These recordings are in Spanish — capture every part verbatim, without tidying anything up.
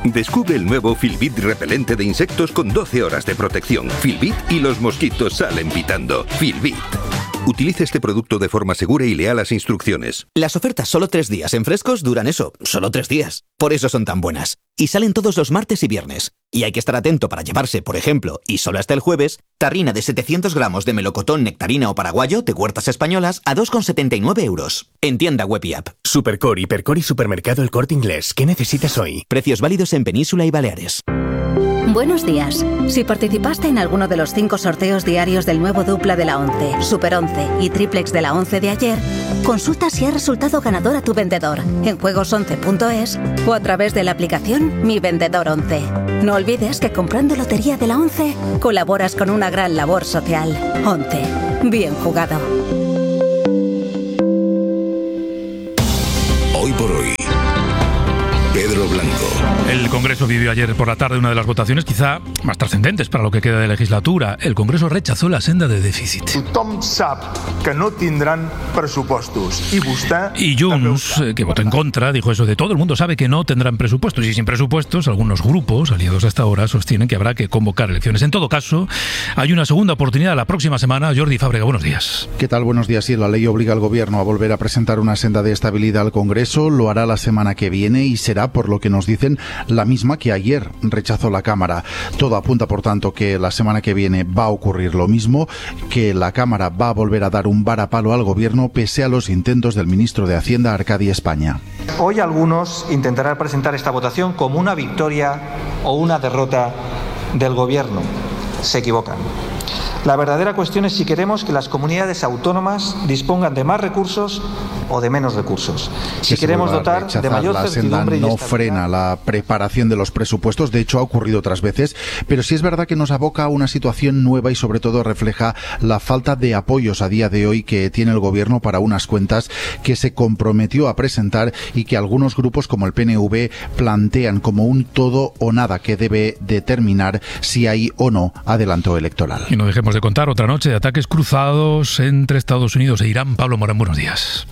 Descubre el nuevo Filbit repelente de insectos con doce horas de protección. Filbit y los mosquitos salen pitando. Filbit. Utilice este producto de forma segura y lea las instrucciones. Las ofertas solo tres días en Frescos duran eso, solo tres días. Por eso son tan buenas. Y salen todos los martes y viernes. Y hay que estar atento para llevarse, por ejemplo, y solo hasta el jueves, tarrina de setecientos gramos de melocotón, nectarina o paraguayo de Huertas Españolas a dos con setenta y nueve euros. En tienda web y app. Supercore, Hipercore y Supermercado El Corte Inglés. ¿Qué necesitas hoy? Precios válidos en Península y Baleares. Buenos días. Si participaste en alguno de los cinco sorteos diarios del nuevo dupla de la once, Super once y triplex de la once de ayer, consulta si ha resultado ganador a tu vendedor en juegos once punto es o a través de la aplicación Mi Vendedor once. No olvides que comprando Lotería de la once colaboras con una gran labor social. once. Bien jugado. Hoy por hoy, Pedro Blanco. El Congreso vivió ayer por la tarde una de las votaciones quizá más trascendentes para lo que queda de legislatura. El Congreso rechazó la senda de déficit. Tothom sap que no tindran pressupostos. Y vostè... Y Junts, que votó en contra, dijo eso de todo el mundo sabe que no tendrán presupuestos. Y sin presupuestos, algunos grupos, aliados hasta ahora, sostienen que habrá que convocar elecciones. En todo caso, hay una segunda oportunidad la próxima semana. Jordi Fábrega, buenos días. ¿Qué tal? Buenos días. Sí, la ley obliga al Gobierno a volver a presentar una senda de estabilidad al Congreso. Lo hará la semana que viene y será, por lo que nos dicen, la misma que ayer rechazó la Cámara. Todo apunta, por tanto, que la semana que viene va a ocurrir lo mismo, que la Cámara va a volver a dar un varapalo al Gobierno pese a los intentos del ministro de Hacienda, Arcadi España. Hoy algunos intentarán presentar esta votación como una victoria o una derrota del Gobierno. Se equivocan. La verdadera cuestión es si queremos que las comunidades autónomas dispongan de más recursos o de menos recursos. Si queremos dotar de mayor certidumbre y no frena la preparación de los presupuestos, de hecho ha ocurrido otras veces, pero sí es verdad que nos aboca a una situación nueva y sobre todo refleja la falta de apoyos a día de hoy que tiene el Gobierno para unas cuentas que se comprometió a presentar y que algunos grupos como el P N V plantean como un todo o nada que debe determinar si hay o no adelanto electoral. Y no dejemos de contar otra noche de ataques cruzados entre Estados Unidos e Irán. Pablo Morán, buenos días.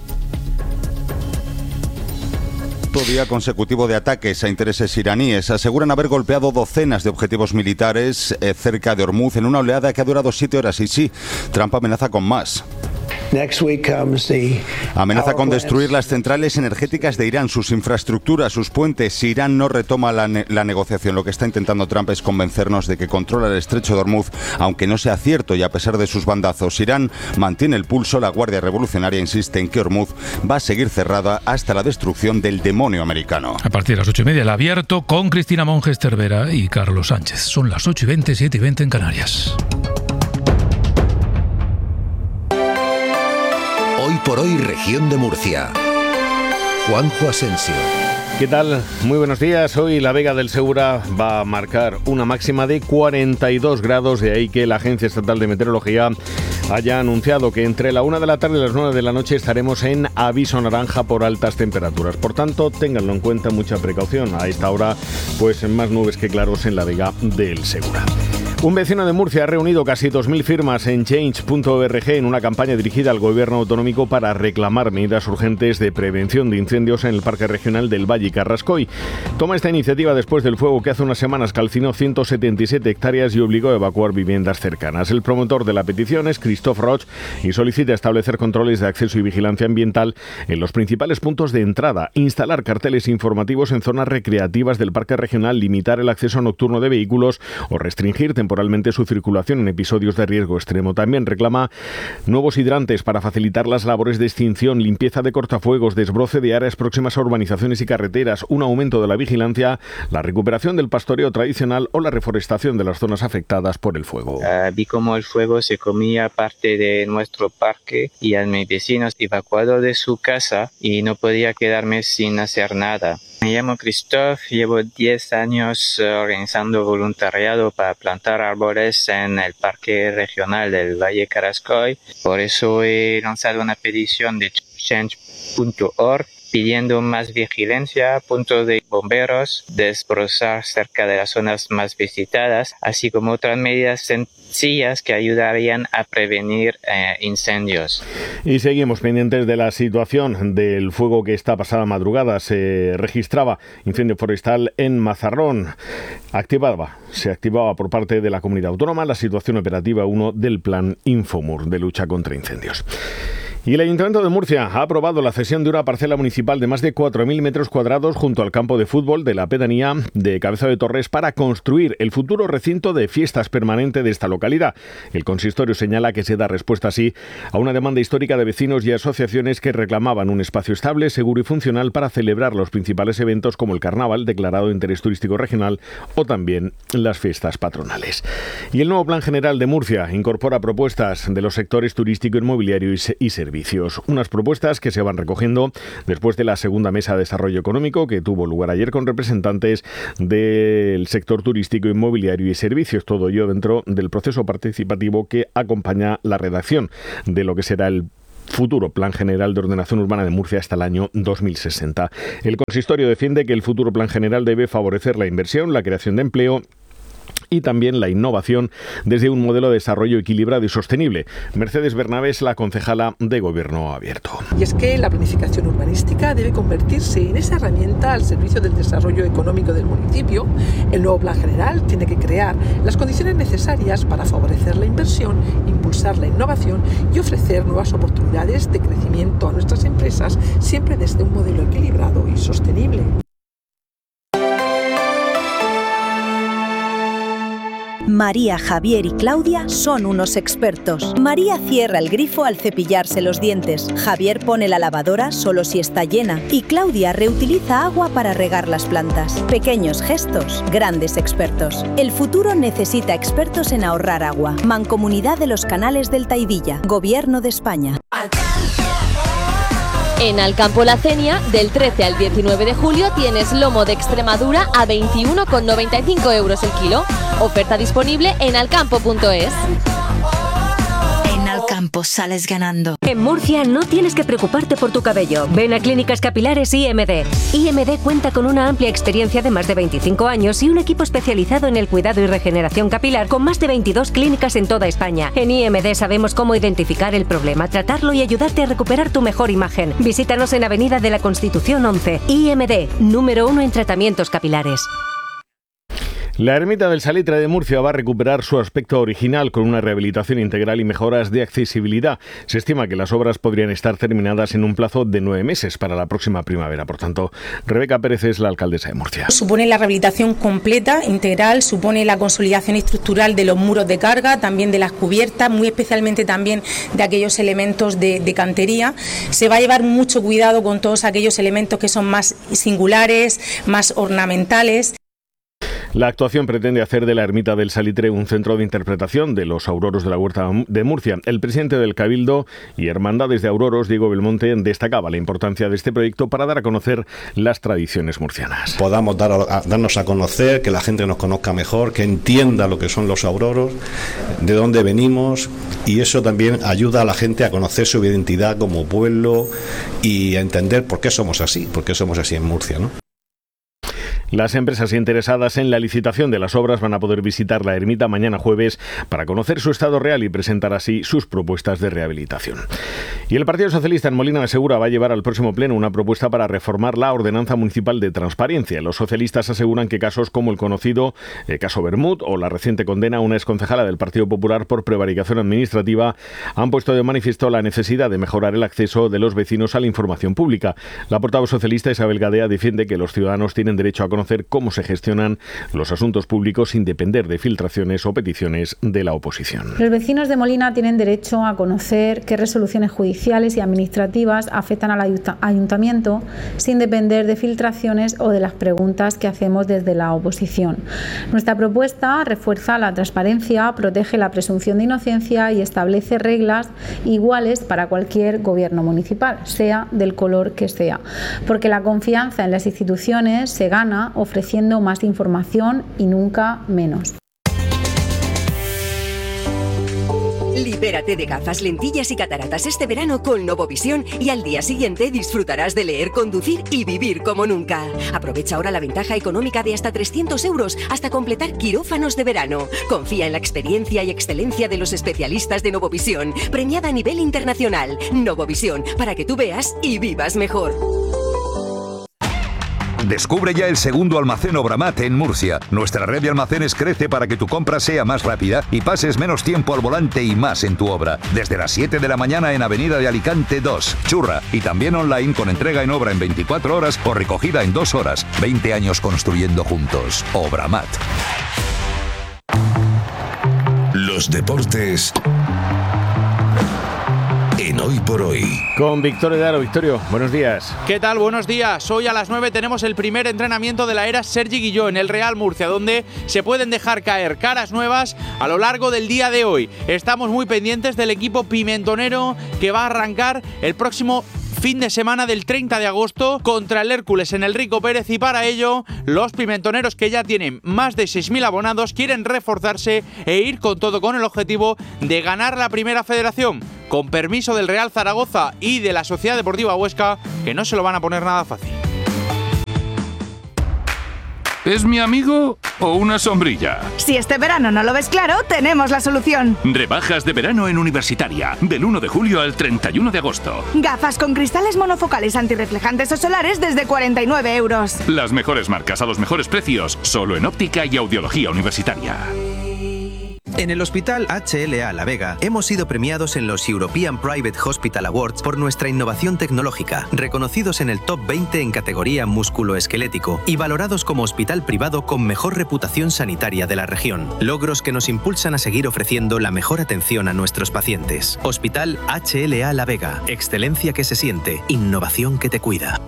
Día consecutivo de ataques a intereses iraníes. Aseguran haber golpeado docenas de objetivos militares eh, cerca de Hormuz en una oleada que ha durado siete horas. Y sí, Trump amenaza con más. Amenaza con destruir las centrales energéticas de Irán, sus infraestructuras, sus puentes. Si Irán no retoma la, ne- la negociación, lo que está intentando Trump es convencernos de que controla el estrecho de Hormuz, aunque no sea cierto y a pesar de sus bandazos. Irán mantiene el pulso. La Guardia Revolucionaria insiste en que Hormuz va a seguir cerrada hasta la destrucción del demonio americano. A partir de las ocho y media, el abierto con Cristina Monges Cervera y Carlos Sánchez. Son las ocho y veinte, siete y veinte en Canarias. Hoy por hoy, región de Murcia. Juanjo Asensio. ¿Qué tal? Muy buenos días. Hoy la Vega del Segura va a marcar una máxima de cuarenta y dos grados, de ahí que la Agencia Estatal de Meteorología haya anunciado que entre la una de la tarde y las nueve de la noche estaremos en aviso naranja por altas temperaturas. Por tanto, ténganlo en cuenta, mucha precaución. A esta hora, pues más nubes que claros en la Vega del Segura. Un vecino de Murcia ha reunido casi dos mil firmas en change punto org en una campaña dirigida al gobierno autonómico para reclamar medidas urgentes de prevención de incendios en el Parque Regional del Valle Carrascoy. Toma esta iniciativa después del fuego que hace unas semanas calcinó ciento setenta y siete hectáreas y obligó a evacuar viviendas cercanas. El promotor de la petición es Christophe Roch y solicita establecer controles de acceso y vigilancia ambiental en los principales puntos de entrada, instalar carteles informativos en zonas recreativas del Parque Regional, limitar el acceso nocturno de vehículos o restringir temporalmente temporalmente su circulación en episodios de riesgo extremo. También reclama nuevos hidrantes para facilitar las labores de extinción, limpieza de cortafuegos, desbroce de áreas próximas a urbanizaciones y carreteras, un aumento de la vigilancia, la recuperación del pastoreo tradicional o la reforestación de las zonas afectadas por el fuego. Uh, vi cómo el fuego se comía parte de nuestro parque y a mis vecinos evacuado de su casa y no podía quedarme sin hacer nada. Me llamo Christophe, llevo diez años organizando voluntariado para plantar árboles en el Parque Regional del Valle Carrascoy. Por eso he lanzado una petición de change punto org pidiendo más vigilancia, puntos de bomberos, desbrozar cerca de las zonas más visitadas, así como otras medidas sencillas que ayudarían a prevenir eh, incendios. Y seguimos pendientes de la situación del fuego que esta pasada madrugada se registraba incendio forestal en Mazarrón. Activaba, se activaba por parte de la comunidad autónoma la situación operativa uno del Plan Infomur de lucha contra incendios. Y el Ayuntamiento de Murcia ha aprobado la cesión de una parcela municipal de más de cuatro mil metros cuadrados junto al campo de fútbol de la pedanía de Cabeza de Torres para construir el futuro recinto de fiestas permanente de esta localidad. El consistorio señala que se da respuesta así a una demanda histórica de vecinos y asociaciones que reclamaban un espacio estable, seguro y funcional para celebrar los principales eventos como el Carnaval, declarado de interés turístico regional, o también las fiestas patronales. Y el nuevo Plan General de Murcia incorpora propuestas de los sectores turístico, inmobiliario y servicios. Unas propuestas que se van recogiendo después de la segunda mesa de desarrollo económico que tuvo lugar ayer con representantes del sector turístico, inmobiliario y servicios. Todo ello dentro del proceso participativo que acompaña la redacción de lo que será el futuro Plan General de Ordenación Urbana de Murcia hasta el año dos mil sesenta. El consistorio defiende que el futuro Plan General debe favorecer la inversión, la creación de empleo y también la innovación desde un modelo de desarrollo equilibrado y sostenible. Mercedes Bernabé es la concejala de Gobierno Abierto. Y es que la planificación urbanística debe convertirse en esa herramienta al servicio del desarrollo económico del municipio. El nuevo Plan General tiene que crear las condiciones necesarias para favorecer la inversión, impulsar la innovación y ofrecer nuevas oportunidades de crecimiento a nuestras empresas, siempre desde un modelo equilibrado y sostenible. María, Javier y Claudia son unos expertos. María cierra el grifo al cepillarse los dientes. Javier pone la lavadora solo si está llena. Y Claudia reutiliza agua para regar las plantas. Pequeños gestos, grandes expertos. El futuro necesita expertos en ahorrar agua. Mancomunidad de los Canales del Taidilla. Gobierno de España. En Alcampo La Cenia, del trece al diecinueve de julio, tienes lomo de Extremadura a veintiuno con noventa y cinco euros el kilo. Oferta disponible en alcampo punto es. En Alcampo sales ganando. En Murcia no tienes que preocuparte por tu cabello. Ven a Clínicas Capilares I M D. I M D cuenta con una amplia experiencia de más de veinticinco años y un equipo especializado en el cuidado y regeneración capilar con más de veintidós clínicas en toda España. En I M D sabemos cómo identificar el problema, tratarlo y ayudarte a recuperar tu mejor imagen. Visítanos en Avenida de la Constitución once. I M D, número uno en tratamientos capilares. La Ermita del Salitre de Murcia va a recuperar su aspecto original con una rehabilitación integral y mejoras de accesibilidad. Se estima que las obras podrían estar terminadas en un plazo de nueve meses para la próxima primavera. Por tanto, Rebeca Pérez es la alcaldesa de Murcia. Supone la rehabilitación completa, integral, supone la consolidación estructural de los muros de carga, también de las cubiertas, muy especialmente también de aquellos elementos de, de cantería. Se va a llevar mucho cuidado con todos aquellos elementos que son más singulares, más ornamentales. La actuación pretende hacer de la Ermita del Salitre un centro de interpretación de los auroros de la Huerta de Murcia. El presidente del Cabildo y Hermandades de Auroros, Diego Belmonte, destacaba la importancia de este proyecto para dar a conocer las tradiciones murcianas. Podamos dar a, darnos a conocer, que la gente nos conozca mejor, que entienda lo que son los auroros, de dónde venimos, y eso también ayuda a la gente a conocer su identidad como pueblo y a entender por qué somos así, por qué somos así en Murcia, ¿no? Las empresas interesadas en la licitación de las obras van a poder visitar la ermita mañana jueves para conocer su estado real y presentar así sus propuestas de rehabilitación. Y el Partido Socialista en Molina de Segura va a llevar al próximo pleno una propuesta para reformar la ordenanza municipal de transparencia. Los socialistas aseguran que casos como el conocido eh, caso Bermud o la reciente condena a una exconcejala del Partido Popular por prevaricación administrativa han puesto de manifiesto la necesidad de mejorar el acceso de los vecinos a la información pública. La portavoz socialista Isabel Gadea defiende que los ciudadanos tienen derecho a conocer conocer cómo se gestionan los asuntos públicos sin depender de filtraciones o peticiones de la oposición. Los vecinos de Molina tienen derecho a conocer qué resoluciones judiciales y administrativas afectan al ayuntamiento sin depender de filtraciones o de las preguntas que hacemos desde la oposición. Nuestra propuesta refuerza la transparencia, protege la presunción de inocencia y establece reglas iguales para cualquier gobierno municipal, sea del color que sea, porque la confianza en las instituciones se gana ofreciendo más información y nunca menos. Libérate de gafas, lentillas y cataratas este verano con Novovisión y al día siguiente disfrutarás de leer, conducir y vivir como nunca. Aprovecha ahora la ventaja económica de hasta trescientos euros hasta completar quirófanos de verano. Confía en la experiencia y excelencia de los especialistas de Novovisión, premiada a nivel internacional. Novovisión, para que tú veas y vivas mejor. Descubre ya el segundo almacén Obramat en Murcia. Nuestra red de almacenes crece para que tu compra sea más rápida y pases menos tiempo al volante y más en tu obra. Desde las siete de la mañana en Avenida de Alicante dos, Churra, y también online con entrega en obra en veinticuatro horas o recogida en dos horas. veinte años construyendo juntos. Obramat. Los deportes en Hoy por Hoy. Con Victorio de Aro. Victorio, buenos días. ¿Qué tal? Buenos días. Hoy a las nueve tenemos el primer entrenamiento de la era Sergi Guilló en el Real Murcia, donde se pueden dejar caer caras nuevas a lo largo del día de hoy. Estamos muy pendientes del equipo pimentonero que va a arrancar el próximo fin de semana del treinta de agosto contra el Hércules en el Rico Pérez, y para ello los pimentoneros, que ya tienen más de seis mil abonados, quieren reforzarse e ir con todo con el objetivo de ganar la Primera Federación, con permiso del Real Zaragoza y de la Sociedad Deportiva Huesca, que no se lo van a poner nada fácil. ¿Es mi amigo o una sombrilla? Si este verano no lo ves claro, tenemos la solución. Rebajas de verano en Universitaria, del uno de julio al treinta y uno de agosto. Gafas con cristales monofocales antirreflejantes o solares desde cuarenta y nueve euros. Las mejores marcas a los mejores precios, solo en Óptica y Audiología Universitaria. En el Hospital H L A La Vega hemos sido premiados en los European Private Hospital Awards por nuestra innovación tecnológica, reconocidos en el top veinte en categoría musculoesquelético y valorados como hospital privado con mejor reputación sanitaria de la región. Logros que nos impulsan a seguir ofreciendo la mejor atención a nuestros pacientes. Hospital H L A La Vega. Excelencia que se siente, innovación que te cuida.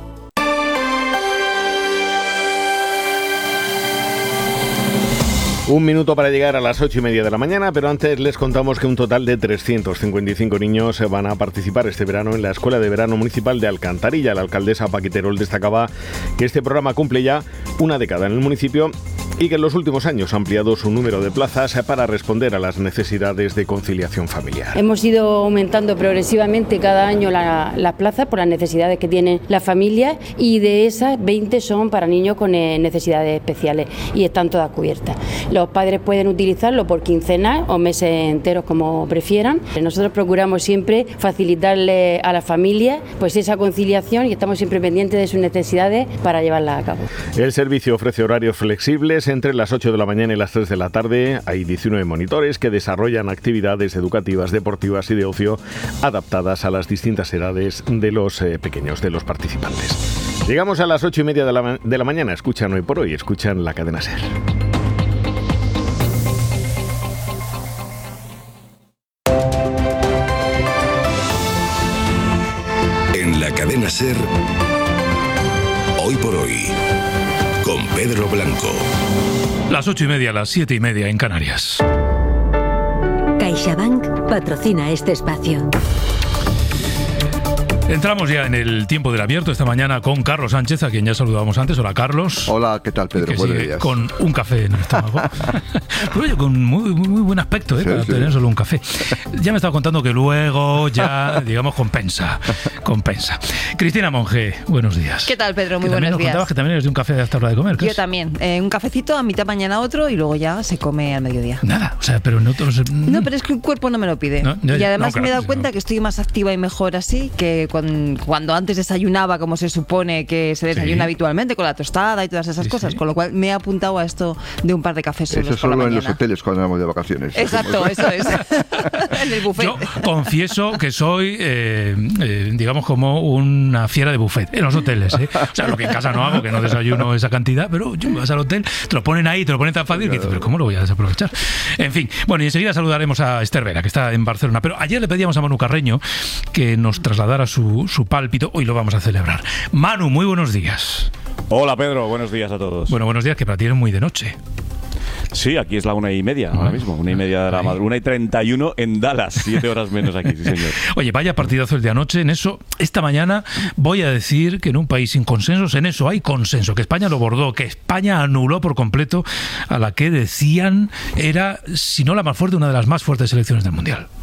Un minuto para llegar a las ocho y media de la mañana, pero antes les contamos que un total de trescientos cincuenta y cinco niños van a participar este verano en la Escuela de Verano Municipal de Alcantarilla. La alcaldesa Paquiterol destacaba que este programa cumple ya una década en el municipio y que en los últimos años ha ampliado su número de plazas para responder a las necesidades de conciliación familiar. Hemos ido aumentando progresivamente cada año las la plazas por las necesidades que tienen las familias, y de esas veinte son para niños con necesidades especiales y están todas cubiertas. Los padres pueden utilizarlo por quincenas o meses enteros, como prefieran. Nosotros procuramos siempre facilitarle a las familias pues esa conciliación, y estamos siempre pendientes de sus necesidades para llevarlas a cabo. El servicio ofrece horarios flexibles entre las ocho de la mañana y las tres de la tarde. Hay diecinueve monitores que desarrollan actividades educativas, deportivas y de ocio adaptadas a las distintas edades de los eh, pequeños, de los participantes. Llegamos a las ocho y media de la, de la mañana. Escuchan Hoy por Hoy, escuchan la cadena SER. En la cadena SER, Hoy por Hoy, con Pedro Blanco. Las ocho y media, las siete y media en Canarias. CaixaBank patrocina este espacio. Entramos ya en el tiempo del abierto esta mañana con Carlos Sánchez, a quien ya saludamos antes. Hola, Carlos. Hola, ¿qué tal, Pedro? Que Buenos sigue días. Con un café en el estómago. Pero oye, con muy, muy, muy buen aspecto, ¿eh? Sí, para sí. tener solo un café. Ya me estaba contando que luego ya, digamos, compensa. Compensa. Cristina Monge, buenos días. ¿Qué tal, Pedro? Muy que buenos nos días. Contabas que también eres de un café hasta hora de comer. Yo es? también. Eh, un cafecito, a mitad mañana otro, y luego ya se come al mediodía. Nada, o sea, pero no todos... No, pero es que el cuerpo no me lo pide. No, ya, y además no, claro, me he dado cuenta no. que estoy más activa y mejor así que cuando, cuando antes desayunaba como se supone que se desayuna sí. habitualmente, con la tostada y todas esas sí, cosas, sí. con lo cual me he apuntado a esto de un par de cafés solos. Eso por la solo en mañana. Los hoteles cuando vamos de vacaciones. Exacto, eso es. En el buffet. Yo confieso que soy, eh, eh, digamos, como una fiera de buffet en los hoteles. ¿eh? O sea, lo que en casa no hago, que no desayuno esa cantidad, pero yo vas al hotel, te lo ponen ahí, te lo ponen tan fácil, claro. que dices, pero ¿cómo lo voy a desaprovechar? En fin, bueno, y enseguida saludaremos a Esther Vera, que está en Barcelona. Pero ayer le pedíamos a Manu Carreño que nos trasladara su, su pálpito. Hoy lo vamos a celebrar. Manu, muy buenos días. Hola, Pedro, buenos días a todos. Bueno, buenos días, que para ti es muy de noche. Sí, aquí es la una y media, ah, ahora mismo, una y media de la madrugada, una y treinta y uno en Dallas, siete horas menos aquí, sí señor. Oye, vaya partidazo el de anoche, en eso, esta mañana voy a decir que en un país sin consensos, en eso hay consenso, que España lo bordó, que España anuló por completo a la que decían era, si no la más fuerte, una de las más fuertes selecciones del Mundial.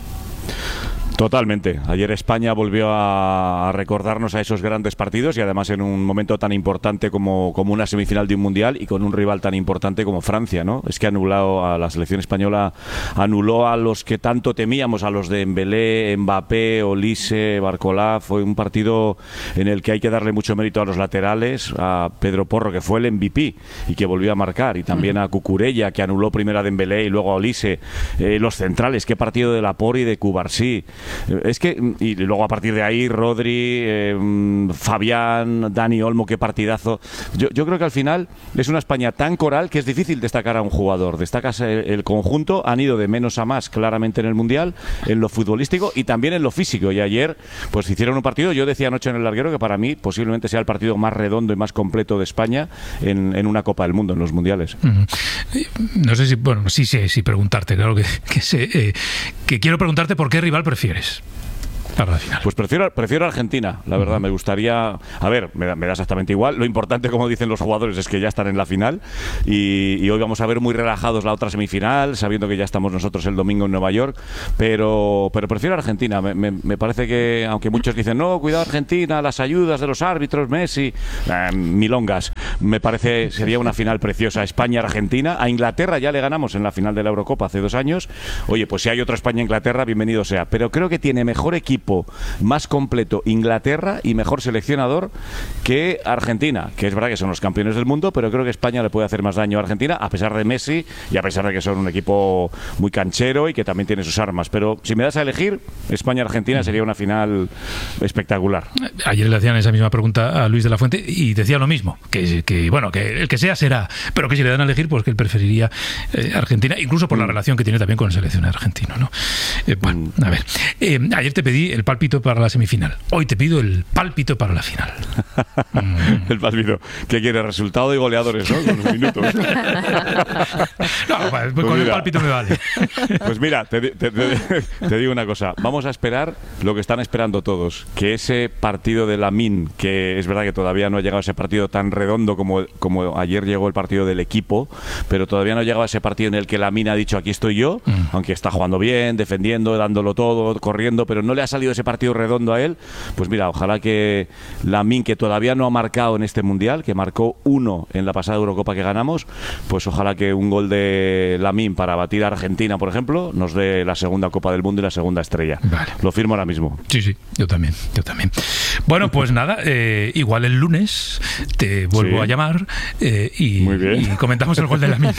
Totalmente. Ayer España volvió a recordarnos a esos grandes partidos y además en un momento tan importante como, como una semifinal de un mundial y con un rival tan importante como Francia, ¿no? Es que anulado a la selección española, anuló a los que tanto temíamos, a los de Dembélé, Mbappé, Olise, Barcolá. Fue un partido en el que hay que darle mucho mérito a los laterales, a Pedro Porro, que fue el M V P y que volvió a marcar, y también a Cucurella, que anuló primero a Dembélé y luego a Olise. Eh, los centrales, qué partido de Laporte y de Cubarsí. Es que, y luego a partir de ahí, Rodri, eh, Fabián, Dani Olmo, qué partidazo. Yo, yo creo que al final es una España tan coral que es difícil destacar a un jugador. Destacas el, el conjunto, han ido de menos a más claramente en el Mundial, en lo futbolístico y también en lo físico. Y ayer, pues hicieron un partido, yo decía anoche en el larguero que para mí posiblemente sea el partido más redondo y más completo de España en, en una Copa del Mundo, en los Mundiales. Uh-huh. No sé si, bueno, sí sé si preguntarte, claro que, que sé, eh, que quiero preguntarte por qué rival prefieres para la final. Pues prefiero, prefiero Argentina, la verdad. Uh-huh. Me gustaría... A ver, me da, me da exactamente igual. Lo importante, como dicen los jugadores, es que ya están en la final y, y hoy vamos a ver muy relajados la otra semifinal, sabiendo que ya estamos nosotros el domingo en Nueva York, pero, pero prefiero Argentina. Me, me, me parece que, aunque muchos dicen, no, cuidado Argentina, las ayudas de los árbitros, Messi, eh, milongas, me parece sería una final preciosa. España-Argentina. A Inglaterra ya le ganamos en la final de la Eurocopa hace dos años. Oye, pues si hay otra España-Inglaterra, bienvenido sea. Pero creo que tiene mejor equipo, más completo Inglaterra y mejor seleccionador que Argentina, que es verdad que son los campeones del mundo, pero creo que España le puede hacer más daño a Argentina, a pesar de Messi y a pesar de que son un equipo muy canchero y que también tiene sus armas. Pero si me das a elegir, España-Argentina sería una final espectacular. Ayer le hacían esa misma pregunta a Luis de la Fuente y decía lo mismo, que, que bueno, que el que sea será, pero que si le dan a elegir, pues que él preferiría eh, Argentina, incluso por mm. la relación que tiene también con el seleccionado argentino, ¿no? Eh, bueno, a ver, eh, ayer te pedí el pálpito para la semifinal. Hoy te pido el pálpito para la final. mm. El pálpito. ¿Qué quiere? Resultado y goleadores, ¿no? Con los minutos. No, pues, pues con mira, el pálpito me vale. Pues mira, te, te, te, te digo una cosa. Vamos a esperar lo que están esperando todos. Que ese partido de Lamine, que es verdad que todavía no ha llegado a ese partido tan redondo como, como ayer llegó el partido del equipo, pero todavía no ha llegado a ese partido en el que Lamine ha dicho aquí estoy yo, mm. aunque está jugando bien, defendiendo, dándolo todo, corriendo, pero no le ha salido ese partido redondo a él. Pues mira, ojalá que Lamine, que todavía no ha marcado en este Mundial, que marcó uno en la pasada Eurocopa que ganamos, pues ojalá que un gol de Lamine para batir a Argentina, por ejemplo, nos dé la segunda Copa del Mundo y la segunda estrella. Vale. Lo firmo ahora mismo. Sí, sí, yo también, yo también. Bueno, pues nada, eh, igual el lunes te vuelvo sí. a llamar eh, y, y comentamos el gol de Lamine.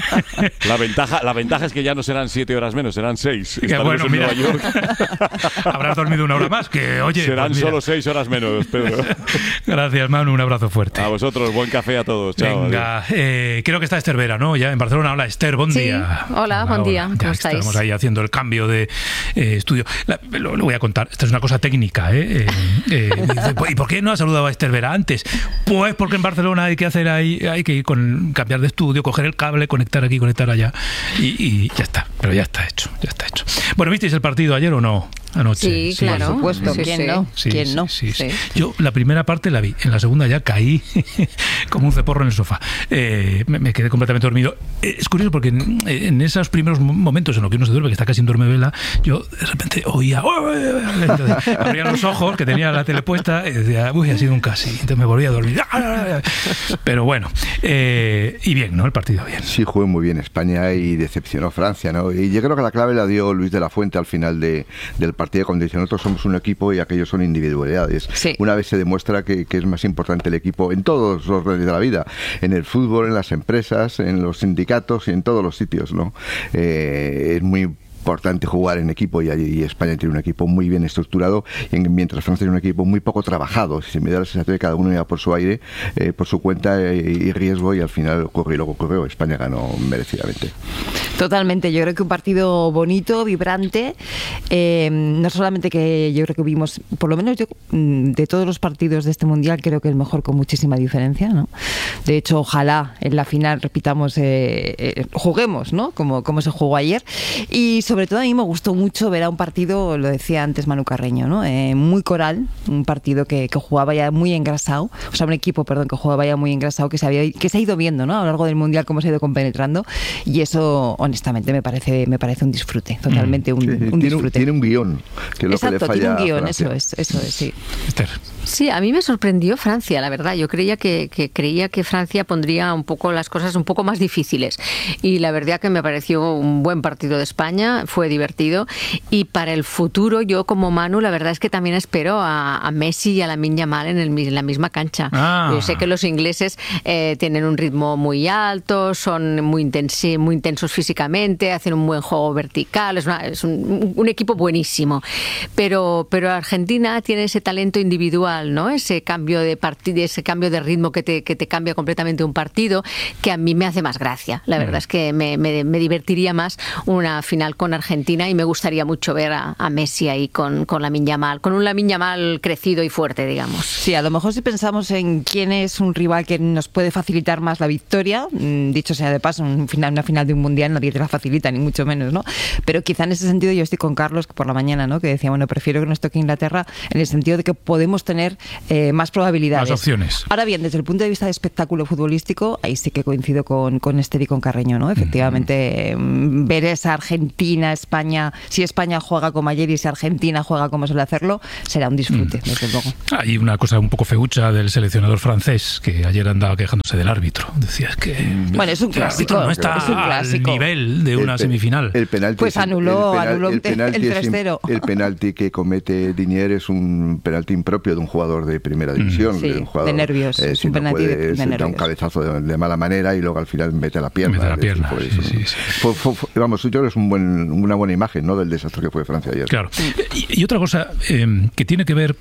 La ventaja, la ventaja es que ya no serán siete horas menos, serán seis. Que bueno, en mira, Nueva York. Habrás dormido una hora más, que oye... Serán pues solo seis horas menos, Pedro. Gracias, Manu, un abrazo fuerte. A vosotros, buen café a todos. Chao. Venga, eh, creo que está Esther Vera, ¿no? Ya en Barcelona. Hola, Esther, buen sí. día. Hola, hola, buen día. Hola. ¿Cómo ya estáis? Estamos ahí haciendo el cambio de eh, estudio. La, lo, lo voy a contar. Esta es una cosa técnica, ¿eh? eh, eh ¿Y por qué no ha saludado a Esther Vera antes? Pues porque en Barcelona hay que hacer ahí, hay que ir con, cambiar de estudio, coger el cable, conectar aquí, conectar allá y, y ya está. Pero ya está hecho, ya está hecho. Bueno, ¿visteis el partido ayer o no? Anoche. Sí, sí, claro. Por supuesto. Sí, ¿Quién sí. no? Sí, ¿Quién sí, no? Sí, sí. Sí. Yo la primera parte la vi, en la segunda ya caí como un ceporro en el sofá. Eh, me, me quedé completamente dormido. Eh, es curioso porque en, en esos primeros momentos en los que uno se duerme, que está casi en duermevela, yo de repente oía, entonces, abría los ojos, que tenía la tele puesta, y decía, uy, ha sido un casi. Entonces me volví a dormir. Pero bueno, eh, y bien, ¿no? El partido bien. Sí, jugó muy bien España y decepcionó Francia, ¿no? Y yo creo que la clave la dio Luis de la Fuente al final de, del partido, cuando dice, nosotros somos un equipo y aquellos son individualidades. Sí. Una vez se demuestra que, que es más importante el equipo en todos los redes de la vida, en el fútbol, en las empresas, en los sindicatos y en todos los sitios, ¿no? Eh, es muy importante jugar en equipo y, y España tiene un equipo muy bien estructurado y en, mientras Francia tiene un equipo muy poco trabajado. Si me da la sensación de que cada uno iba por su aire, eh, por su cuenta eh, y riesgo, y al final ocurrió lo que ocurrió. España ganó merecidamente. Totalmente, yo creo que un partido bonito, vibrante, eh, no solamente que yo creo que vimos, por lo menos yo de todos los partidos de este Mundial creo que el mejor con muchísima diferencia, ¿no? De hecho, ojalá en la final repitamos, eh, eh, juguemos, ¿no? Como, como se jugó ayer, y sobre todo a mí me gustó mucho ver a un partido, lo decía antes Manu Carreño, ¿no? Eh, muy coral, un partido que, que jugaba ya muy engrasado, o sea un equipo, perdón, que jugaba ya muy engrasado, que se, había, que se ha ido viendo, ¿no? A lo largo del Mundial cómo se ha ido compenetrando, y eso honestamente me parece me parece un disfrute, totalmente un, sí, un tiene, disfrute. Tiene un guión, que es Exacto, lo que le falla tiene un guión, a Francia. eso es, eso es, sí. Esther. Sí, a mí me sorprendió Francia, la verdad. Yo creía que, que creía que Francia pondría un poco las cosas un poco más difíciles. Y la verdad que me pareció un buen partido de España, fue divertido. Y para el futuro, yo como Manu, la verdad es que también espero a, a Messi y a Lamine Yamal en, el, en la misma cancha. Ah. Yo sé que los ingleses eh, tienen un ritmo muy alto, son muy, intensi, muy intensos físicamente, hacen un buen juego vertical, es, una, es un, un equipo buenísimo. Pero, pero Argentina tiene ese talento individual, ¿no? Ese cambio de partido, ese cambio de ritmo que te, que te cambia completamente un partido, que a mí me hace más gracia. La verdad mm. es que me, me, me divertiría más una final con Argentina y me gustaría mucho ver a, a Messi ahí con, con Lamine Yamal, con un Lamine Yamal crecido y fuerte, digamos. Sí, a lo mejor si pensamos en quién es un rival que nos puede facilitar más la victoria, dicho sea de paso, un final, una final de un mundial nadie te la facilita, ni mucho menos, ¿no? Pero quizá en ese sentido yo estoy con Carlos por la mañana, ¿no? Que decía, bueno, prefiero que nos toque Inglaterra en el sentido de que podemos tener Eh, más probabilidades. Más opciones. Ahora bien, desde el punto de vista de espectáculo futbolístico, ahí sí que coincido con, con Esther y con Carreño, ¿no? Efectivamente, mm. ver esa Argentina, España, si España juega como ayer y si Argentina juega como suele hacerlo, será un disfrute, mm. desde luego. Hay una cosa un poco feucha del seleccionador francés, que ayer andaba quejándose del árbitro. Decía, es que bueno, es un clásico, no está es un clásico. al nivel de una el, semifinal. El penalti, pues anuló, el, penal, anuló el, penalti el tres cero. El penalti que comete Diñer es un penalti impropio de un jugador de primera división, sí, de, un jugador, de nervios, eh, si un no penalti puede, de, de se nervios. da un cabezazo de, de mala manera y luego al final mete la pierna. Mete la pierna, sí, sí, sí, sí. Fue, fue, fue, vamos, yo creo que es un buen, una buena imagen, ¿no?, del desastre que fue Francia ayer. Claro. Y, y otra cosa eh, que tiene que ver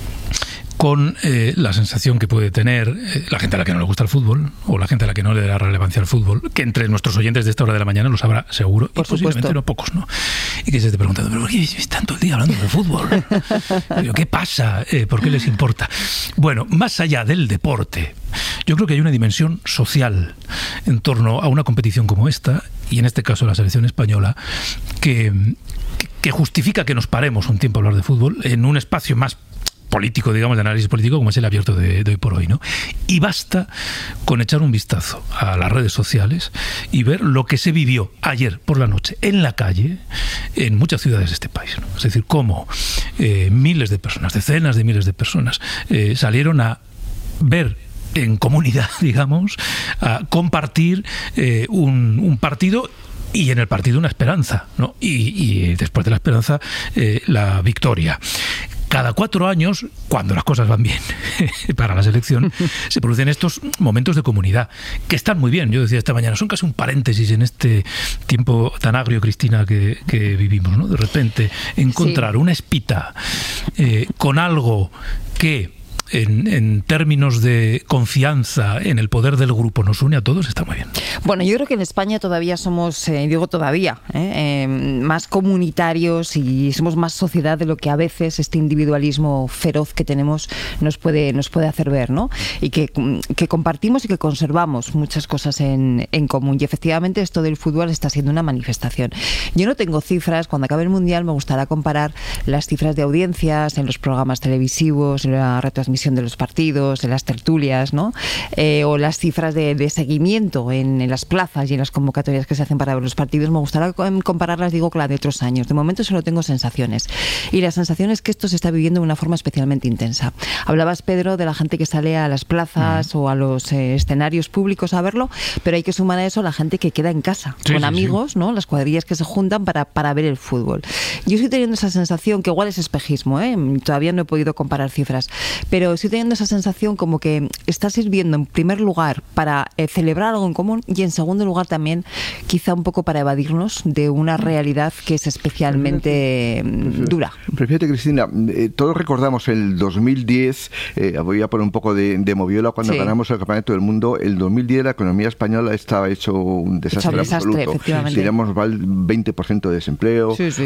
con eh, la sensación que puede tener eh, la gente a la que no le gusta el fútbol o la gente a la que no le da relevancia al fútbol, que entre nuestros oyentes de esta hora de la mañana lo sabrá seguro, por y posiblemente supuesto. no pocos, ¿no? Y que se esté preguntando, ¿pero por qué están todo el día hablando de fútbol? ¿Pero qué pasa? Eh, ¿Por qué les importa? Bueno, más allá del deporte, yo creo que hay una dimensión social en torno a una competición como esta, y en este caso la selección española, que, que justifica que nos paremos un tiempo a hablar de fútbol en un espacio más político, digamos, de análisis político, como es el abierto de, de hoy por hoy, ¿no? Y basta con echar un vistazo a las redes sociales y ver lo que se vivió ayer por la noche en la calle en muchas ciudades de este país, ¿no? Es decir, cómo eh, miles de personas, decenas de miles de personas eh, salieron a ver en comunidad, digamos, a compartir eh, un, un partido y en el partido una esperanza, ¿no? Y, y después de la esperanza, eh, la victoria. Cada cuatro años, cuando las cosas van bien para la selección, se producen estos momentos de comunidad, que están muy bien. Yo decía esta mañana, son casi un paréntesis en este tiempo tan agrio, Cristina, que, que vivimos, ¿no? De repente, encontrar sí. una espita eh, con algo que En, en términos de confianza en el poder del grupo nos une a todos, está muy bien. Bueno, yo creo que en España todavía somos, eh, digo todavía, eh, eh, más comunitarios y somos más sociedad de lo que a veces este individualismo feroz que tenemos nos puede, nos puede hacer ver, ¿no? Y que, que compartimos y que conservamos muchas cosas en, en común. Y efectivamente esto del fútbol está siendo una manifestación. Yo no tengo cifras, cuando acabe el Mundial me gustará comparar las cifras de audiencias en los programas televisivos, en la retransmisión de los partidos, de las tertulias, ¿no? Eh, o las cifras de, de seguimiento en, en las plazas y en las convocatorias que se hacen para ver los partidos. Me gustaría compararlas, digo, con las de otros años. De momento solo tengo sensaciones. Y la sensación es que esto se está viviendo de una forma especialmente intensa. Hablabas, Pedro, de la gente que sale a las plazas uh-huh. o a los eh, escenarios públicos a verlo, pero hay que sumar a eso la gente que queda en casa, sí, con sí, amigos, sí. ¿no? Las cuadrillas que se juntan para, para ver el fútbol. Yo estoy teniendo esa sensación, que igual es espejismo, ¿eh? Todavía no he podido comparar cifras, pero estoy teniendo esa sensación como que está sirviendo en primer lugar para eh, celebrar algo en común y en segundo lugar también quizá un poco para evadirnos de una realidad que es especialmente eh, dura. Pero fíjate, Cristina, eh, todos recordamos el dos mil diez, eh, voy a poner un poco de, de moviola cuando sí. ganamos el Campeonato del Mundo. El dos mil diez la economía española estaba hecho un desastre, hecho un desastre absoluto. Teníamos el veinte por ciento de desempleo, sí, sí. una inflación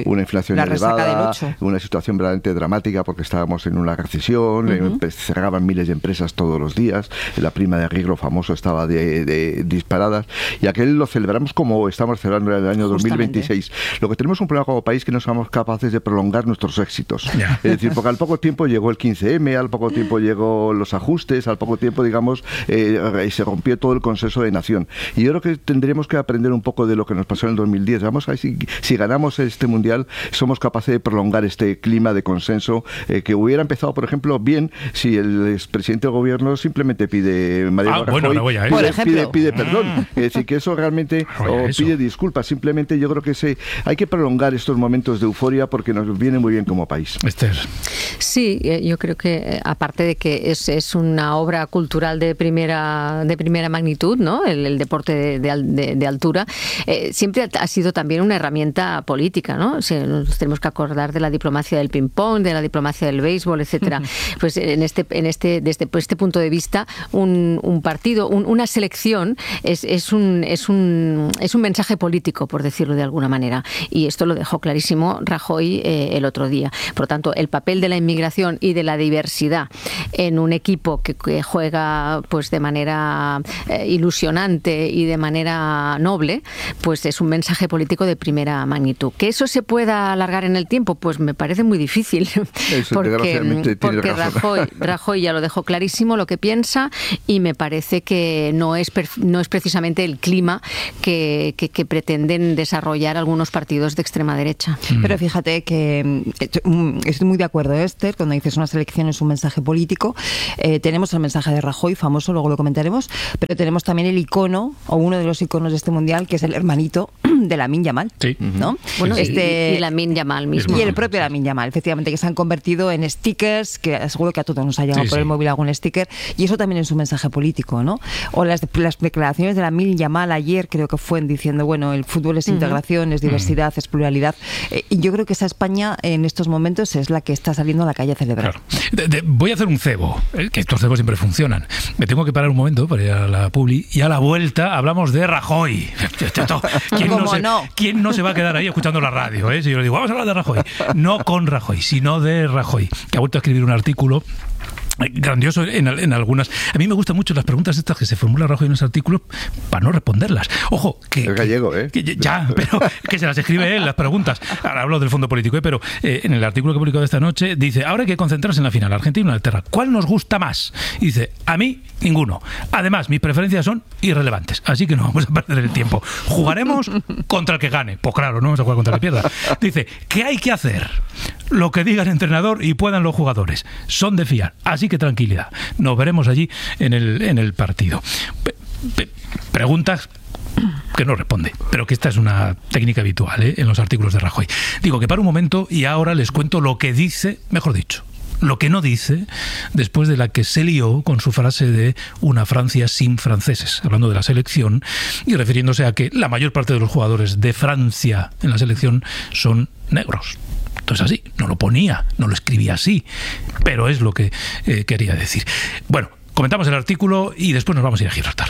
inflación la resaca elevada, del ocho. una situación verdaderamente dramática porque estábamos en una recesión, uh-huh. eh, cerraban miles de empresas todos los días, la prima de riesgo famoso estaba de, de disparada, y aquel lo celebramos como estamos celebrando el año dos mil veintiséis. Lo que tenemos un problema como país que no somos capaces de prolongar nuestros éxitos. Yeah. Es decir, porque al poco tiempo llegó el quince eme, al poco tiempo llegó los ajustes, al poco tiempo, digamos, eh, se rompió todo el consenso de nación. Y yo creo que tendremos que aprender un poco de lo que nos pasó en el dos mil diez. Vamos a ver si, si ganamos este mundial, somos capaces de prolongar este clima de consenso eh, que hubiera empezado, por ejemplo, bien si el expresidente del gobierno simplemente pide Mariano ah, Rajoy, bueno, no voy a pide, pide, pide perdón. Es decir, que eso realmente o eso. pide disculpas. Simplemente yo creo que se, hay que prolongar estos momentos de euforia porque nos viene muy bien como país. Esther. Sí, yo creo que aparte de que es, es una obra cultural de primera de primera magnitud, ¿no? El, el deporte de, de, de altura, eh, siempre ha sido también una herramienta política, ¿no? O sea, nos tenemos que acordar de la diplomacia del ping-pong, de la diplomacia del béisbol, etcétera. Uh-huh. Pues en este, en este, desde pues este punto de vista, un, un partido, un, una selección es, es un es un es un mensaje político, por decirlo de alguna manera. Y esto lo dejó clarísimo Rajoy eh, el otro día. Por lo tanto, el papel de la inmigración y de la diversidad en un equipo que, que juega pues de manera eh, ilusionante y de manera noble, pues es un mensaje político de primera magnitud. Que eso se pueda alargar en el tiempo, pues me parece muy difícil. Eso, porque porque Rajoy, Rajoy ya lo dejó clarísimo lo que piensa y me parece que no es, no es precisamente el clima que, que, que pretenden desarrollar algunos partidos de extrema derecha. Pero fíjate que estoy muy de acuerdo, Esther, cuando dices una selección es un mensaje político. Eh, tenemos el mensaje de Rajoy, famoso, luego lo comentaremos, pero tenemos también el icono, o uno de los iconos de este mundial, que es el hermanito de Lamine Yamal. Sí. ¿No? Bueno, este, y, y Lamine Yamal mismo. Y el propio Lamine Yamal, efectivamente, que se han convertido en stickers, que seguro que a todos nos ha llegado sí, por sí. el móvil algún sticker, y eso también es un mensaje político, ¿no? O las, las declaraciones de Lamine Yamal ayer, creo que fue diciendo, bueno, el fútbol es integración, uh-huh. es diversidad, uh-huh. es pluralidad. Eh, y yo creo que esa España en estos momentos es la que está saliendo a la calle a celebrar. Claro. De, de, voy a hacer un cebo, eh, que estos cebos siempre funcionan. Me tengo que parar un momento para ir a la publi y a la vuelta hablamos de Rajoy. ¿Quién no, se, no? ¿Quién no se va a quedar ahí escuchando la radio? Eh? Si yo le digo, vamos a hablar de Rajoy. No con Rajoy, sino de Rajoy, que ha vuelto a escribir un artículo grandioso en, en algunas. A mí me gustan mucho las preguntas estas que se formula Rajoy en los artículos para no responderlas. Ojo, que... Es gallego, ¿eh? Que, ya, pero que se las escribe él, las preguntas. Ahora hablo del fondo político, ¿eh? Pero eh, en el artículo que he publicado esta noche dice, ahora hay que concentrarse en la final, Argentina y Inglaterra. ¿Cuál nos gusta más? Y dice, a mí, ninguno. Además, mis preferencias son irrelevantes, así que no vamos a perder el tiempo. Jugaremos contra el que gane. Pues claro, no vamos a jugar contra el que pierda. Dice, ¿qué hay que hacer? Lo que diga el entrenador y puedan los jugadores. Son de fiar. Así que tranquilidad. Nos veremos allí en el, en el partido. Pe- pe- preguntas que no responde, pero que esta es una técnica habitual ¿eh? en los artículos de Rajoy. Digo que para un momento y ahora les cuento lo que dice, mejor dicho, lo que no dice después de la que se lió con su frase de una Francia sin franceses, hablando de la selección y refiriéndose a que la mayor parte de los jugadores de Francia en la selección son negros. Entonces así, no lo ponía, no lo escribía así, pero es lo que eh, quería decir. Bueno, comentamos el artículo y después nos vamos a ir a Gibraltar.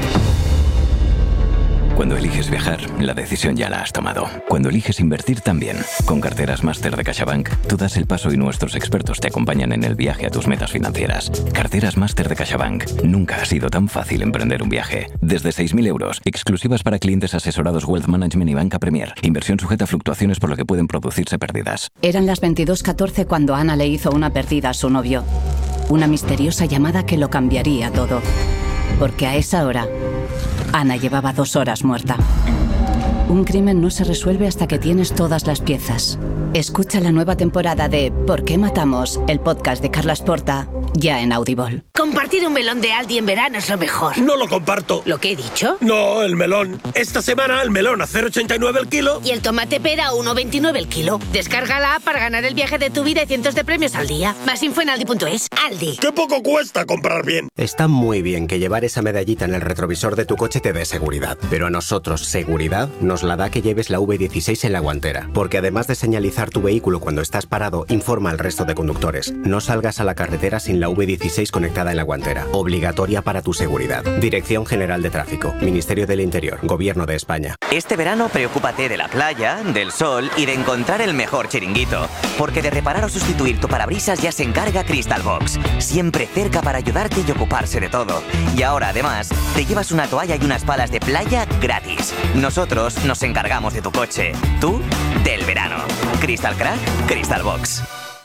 Cuando eliges viajar, la decisión ya la has tomado. Cuando eliges invertir también. Con Carteras Máster de CaixaBank, tú das el paso y nuestros expertos te acompañan en el viaje a tus metas financieras. Carteras Máster de CaixaBank. Nunca ha sido tan fácil emprender un viaje. Desde seis mil euros, exclusivas para clientes asesorados Wealth Management y Banca Premier. Inversión sujeta a fluctuaciones por lo que pueden producirse pérdidas. Eran las veintidós catorce cuando Ana le hizo una pérdida a su novio. Una misteriosa llamada que lo cambiaría todo. Porque a esa hora, Ana llevaba dos horas muerta. Un crimen no se resuelve hasta que tienes todas las piezas. Escucha la nueva temporada de ¿Por qué matamos?, el podcast de Carlas Porta, ya en Audible. Compartir un melón de Aldi en verano es lo mejor. No lo comparto. ¿Lo que he dicho? No, el melón. Esta semana el melón a cero coma ochenta y nueve el kilo. Y el tomate pera a uno coma veintinueve el kilo. Descarga la app para ganar el viaje de tu vida y cientos de premios al día. Más info en aldi punto es. Aldi. ¡Qué poco cuesta comprar bien! Está muy bien que llevar esa medallita en el retrovisor de tu coche te dé seguridad. Pero a nosotros seguridad nos la da que lleves la V dieciséis en la guantera. Porque además de señalizar tu vehículo cuando estás parado, informa al resto de conductores. No salgas a la carretera sin la la V dieciséis conectada en la guantera. Obligatoria para tu seguridad. Dirección General de Tráfico. Ministerio del Interior. Gobierno de España. Este verano preocúpate de la playa, del sol y de encontrar el mejor chiringuito. Porque de reparar o sustituir tu parabrisas ya se encarga Crystal Box. Siempre cerca para ayudarte y ocuparse de todo. Y ahora además te llevas una toalla y unas palas de playa gratis. Nosotros nos encargamos de tu coche. Tú, del verano. Crystal Crack, Crystal Box.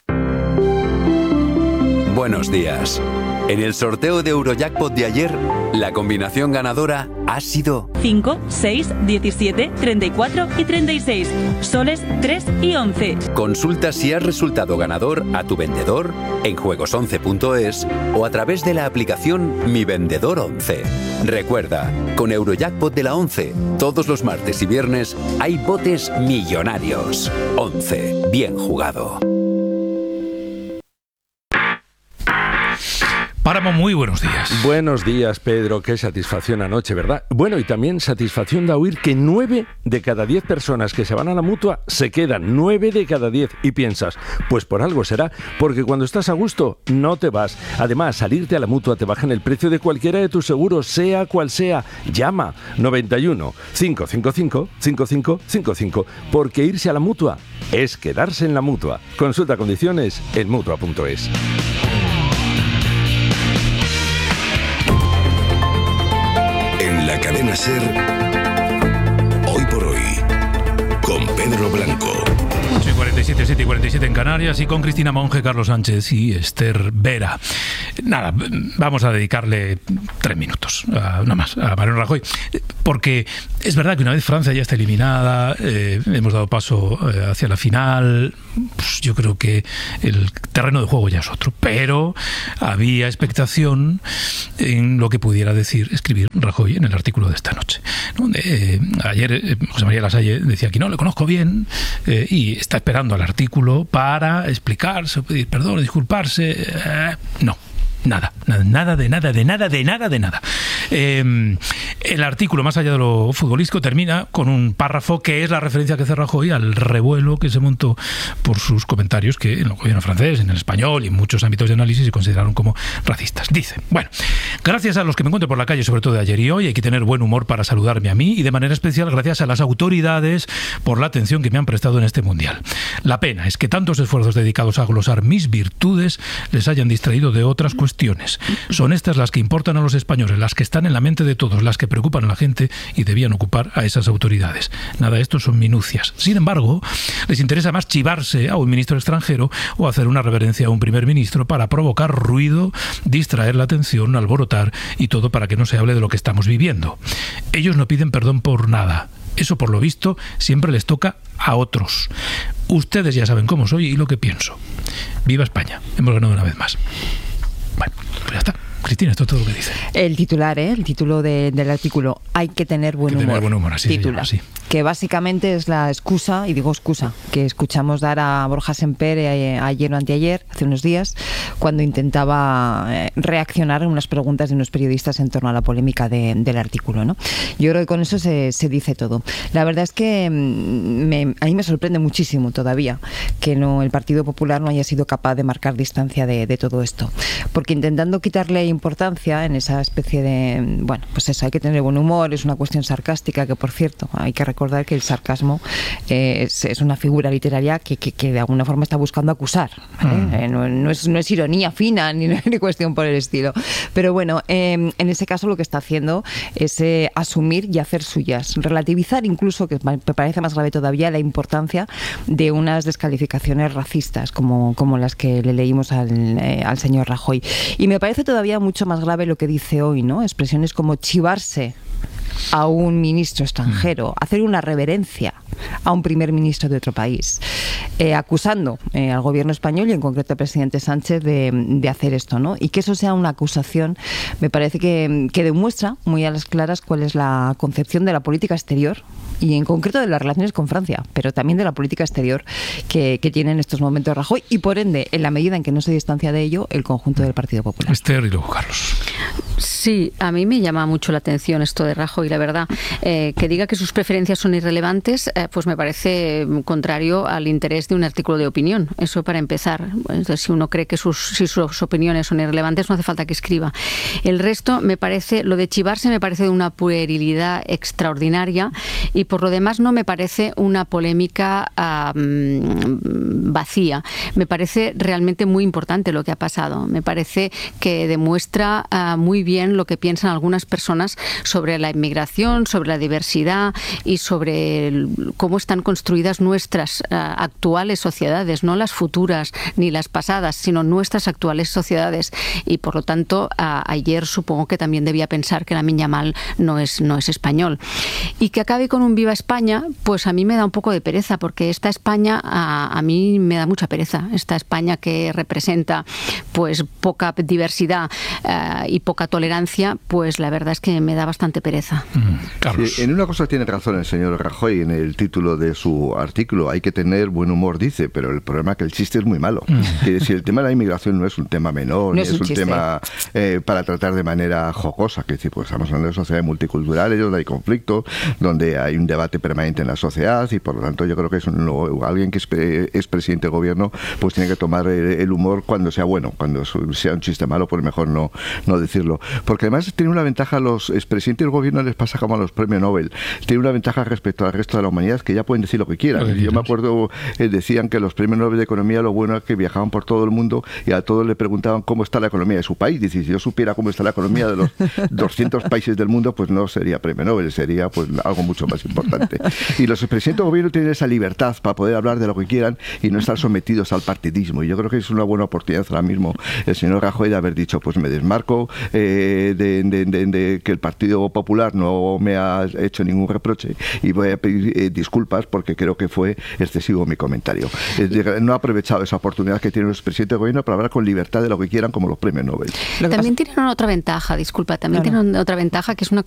Buenos días. En el sorteo de Eurojackpot de ayer, la combinación ganadora ha sido cinco, seis, diecisiete, treinta y cuatro y treinta y seis. Soles tres y once. Consulta si has resultado ganador a tu vendedor en juegos once punto es o a través de la aplicación Mi Vendedor once. Recuerda, con Eurojackpot de la once, todos los martes y viernes hay botes millonarios. once. Bien jugado. Páramo, muy buenos días. Buenos días, Pedro. Qué satisfacción anoche, ¿verdad? Bueno, y también satisfacción da oír que nueve de cada diez personas que se van a la Mutua se quedan. Nueve de cada diez. Y piensas, pues por algo será, porque cuando estás a gusto no te vas. Además, salirte a la Mutua te bajan el precio de cualquiera de tus seguros, sea cual sea. Llama noventa y uno, cinco cinco cinco, cinco cinco cinco cinco, porque irse a la Mutua es quedarse en la Mutua. Consulta condiciones en mutua punto es. La cadena SER, hoy por hoy, con Pedro Blanco. ocho y cuarenta y siete, siete y cuarenta y siete en Canarias, y con Cristina Monge, Carlos Sánchez y Esther Vera. Nada, vamos a dedicarle tres minutos, a, nada más, a Mariano Rajoy, porque es verdad que una vez Francia ya está eliminada, eh, hemos dado paso eh, hacia la final, pues yo creo que el terreno de juego ya es otro, pero había expectación en lo que pudiera decir, escribir Rajoy en el artículo de esta noche, ¿no? Eh, ayer eh, José María Lasalle decía que no, le conozco bien, eh, y está esperando al artículo para explicarse, pedir perdón, disculparse. Eh, no. Nada, nada de nada, de nada, de nada, de nada. Eh, el artículo, más allá de lo futbolístico, termina con un párrafo que es la referencia que hace Rajoy al revuelo que se montó por sus comentarios que en el gobierno francés, en el español y en muchos ámbitos de análisis se consideraron como racistas. Dice, bueno, gracias a los que me encuentro por la calle, sobre todo de ayer y hoy, hay que tener buen humor para saludarme a mí y de manera especial gracias a las autoridades por la atención que me han prestado en este mundial. La pena es que tantos esfuerzos dedicados a glosar mis virtudes les hayan distraído de otras cuestiones. Son estas las que importan a los españoles, las que están en la mente de todos, las que preocupan a la gente y debían ocupar a esas autoridades. Nada, esto son minucias. Sin embargo, les interesa más chivarse a un ministro extranjero o hacer una reverencia a un primer ministro para provocar ruido, distraer la atención, alborotar y todo para que no se hable de lo que estamos viviendo. Ellos no piden perdón por nada. Eso, por lo visto, siempre les toca a otros. Ustedes ya saben cómo soy y lo que pienso. Viva España. Hemos ganado una vez más. Bueno, pues ya está. Cristina, esto es todo lo que dice. El titular, ¿eh? El título de, del artículo, hay que tener buen hay que humor. Tener buen humor, así Titula, se llama, sí. Que básicamente es la excusa, y digo excusa, que escuchamos dar a Borja Semper eh, ayer o anteayer, hace unos días, cuando intentaba eh, reaccionar en unas preguntas de unos periodistas en torno a la polémica de, del artículo, ¿no? Yo creo que con eso se, se dice todo. La verdad es que me, a mí me sorprende muchísimo todavía que no el Partido Popular no haya sido capaz de marcar distancia de, de todo esto, porque intentando quitarle importancia en esa especie de, bueno, pues eso, hay que tener buen humor, es una cuestión sarcástica que, por cierto, hay que recordar que el sarcasmo eh, es, es una figura literaria que, que, que de alguna forma está buscando acusar, ¿vale? Mm. Eh, no, no, es, no es ironía fina ni, ni cuestión por el estilo, pero bueno, eh, en ese caso lo que está haciendo es eh, asumir y hacer suyas, relativizar incluso, que me parece más grave todavía, la importancia de unas descalificaciones racistas como, como las que le leímos al, eh, al señor Rajoy. Y me parece todavía mucho más grave lo que dice hoy, ¿no? Expresiones como chivarse a un ministro extranjero, hacer una reverencia a un primer ministro de otro país, eh, acusando eh, al gobierno español y en concreto al presidente Sánchez de, de hacer esto, ¿no? Y que eso sea una acusación me parece que, que demuestra muy a las claras cuál es la concepción de la política exterior y en concreto de las relaciones con Francia, pero también de la política exterior que, que tiene en estos momentos Rajoy y por ende, en la medida en que no se distancia de ello, el conjunto del Partido Popular. Esther y luego Carlos. Sí, a mí me llama mucho la atención esto de Rajoy, la verdad. Eh, que diga que sus preferencias son irrelevantes, eh, pues me parece contrario al interés de un artículo de opinión. Eso para empezar. Entonces, si uno cree que sus, si sus opiniones son irrelevantes, no hace falta que escriba. El resto me parece, lo de chivarse me parece de una puerilidad extraordinaria y por lo demás no me parece una polémica um, vacía. Me parece realmente muy importante lo que ha pasado. Me parece que demuestra uh, muy bien lo que piensan algunas personas sobre la inmigración, sobre la diversidad y sobre el, cómo están construidas nuestras uh, actuales sociedades, no las futuras ni las pasadas, sino nuestras actuales sociedades. Y por lo tanto, uh, ayer supongo que también debía pensar que Lamine Yamal no es, no es español. Y que acabe con un Viva España, pues a mí me da un poco de pereza, porque esta España a, a mí me da mucha pereza. Esta España que representa pues poca diversidad uh, y poca tolerancia, pues la verdad es que me da bastante pereza. Mm, Carlos. Sí, en una cosa tiene razón el señor Rajoy en el título de su artículo. Hay que tener buen humor, dice, pero el problema es que el chiste es muy malo. Mm. Que si el tema de la inmigración no es un tema menor, no ni es un, es un tema eh, para tratar de manera jocosa, que decir, pues estamos hablando de sociedades multiculturales donde hay conflicto, donde hay un debate permanente en la sociedad y por lo tanto yo creo que es un, alguien que es, es presidente del gobierno pues tiene que tomar el, el humor cuando sea bueno, cuando sea un chiste malo pues mejor no, no decirlo, porque además tiene una ventaja a los expresidentes del gobierno, les pasa como a los premios Nobel, tiene una ventaja respecto al resto de la humanidad, que ya pueden decir lo que quieran. Lo que yo me acuerdo, eh, decían que los premios Nobel de Economía lo bueno es que viajaban por todo el mundo y a todos le preguntaban cómo está la economía de su país. Dice, si yo supiera cómo está la economía de los doscientos países del mundo, pues no sería premio Nobel, sería pues algo mucho más importante. Y los presidentes del gobierno tienen esa libertad para poder hablar de lo que quieran y no estar sometidos al partidismo. Y yo creo que es una buena oportunidad ahora mismo el señor Rajoy de haber dicho, pues me desmarco eh, de, de, de, de que el Partido Popular no me ha hecho ningún reproche y voy a pedir eh, disculpas porque creo que fue excesivo mi comentario. Eh, no ha aprovechado esa oportunidad que tienen los presidentes del gobierno para hablar con libertad de lo que quieran como los premios Nobel. También tienen otra ventaja, disculpa, también claro. tienen otra ventaja que es una